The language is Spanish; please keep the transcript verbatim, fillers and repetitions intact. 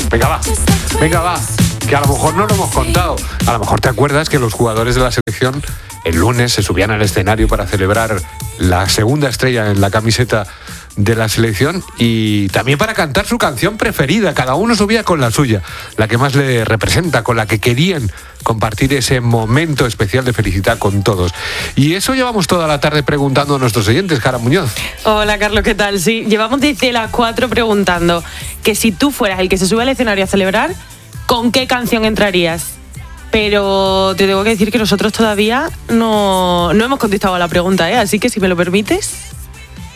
Venga, va. Venga, va. Que a lo mejor no lo hemos contado. A lo mejor te acuerdas que los jugadores de la selección el lunes se subían al escenario para celebrar la segunda estrella en la camiseta de la selección y también para cantar su canción preferida. Cada uno subía con la suya, la que más le representa, con la que querían compartir ese momento especial de felicidad con todos. Y eso llevamos toda la tarde preguntando a nuestros oyentes. Jara Muñoz. Hola, Carlos, ¿qué tal? Sí, llevamos desde las cuatro preguntando que si tú fueras el que se sube al escenario a celebrar, ¿con qué canción entrarías? Pero te tengo que decir que nosotros todavía no, no hemos contestado a la pregunta, ¿eh? Así que si me lo permites...